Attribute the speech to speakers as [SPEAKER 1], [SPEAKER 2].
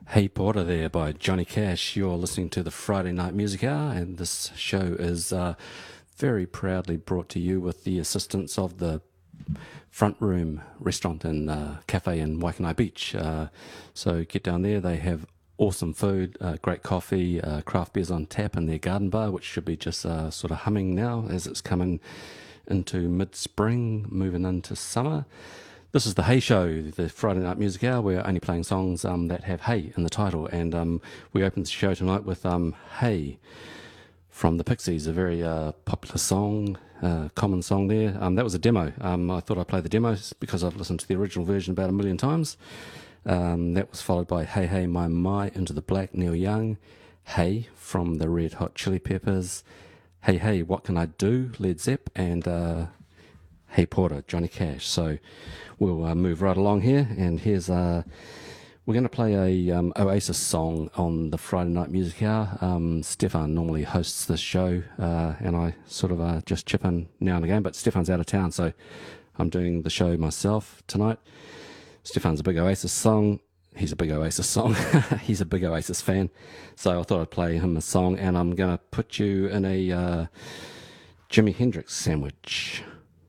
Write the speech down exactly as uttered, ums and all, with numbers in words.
[SPEAKER 1] Hey Porter there by Johnny Cash. You're listening to the Friday Night Music Hour, and this show is uh, very proudly brought to you with the assistance of the Front Room Restaurant and uh, Cafe in Waikanae Beach. Uh, so get down there, they have awesome food, uh, great coffee, uh, craft beers on tap in their garden bar, which should be just uh, sort of humming now as it's coming into mid-spring, moving into summer. This is the Hey Show, the Friday Night Music Hour. We're only playing songs um, that have Hey in the title, and um, we opened the show tonight with um, Hey from the Pixies, a very uh, popular song, uh, common song there. Um, that was a demo. Um, I thought I'd play the demo because I've listened to the original version about a million times. Um, that was followed by Hey Hey My My, Into the Black, Neil Young. Hey from the Red Hot Chili Peppers. Hey Hey What Can I Do, Led Zepp, and uh, Hey Porter, Johnny Cash. So we'll uh, move right along here, and here's uh, we're going to play a um, Oasis song on the Friday Night Music Hour. Um, Stefan normally hosts this show, uh, and I sort of uh, just chip in now and again, but Stefan's out of town, so I'm doing the show myself tonight. Stefan's a big Oasis song. He's a big Oasis song. He's a big Oasis fan, so I thought I'd play him a song, and I'm going to put you in a uh, Jimi Hendrix sandwich.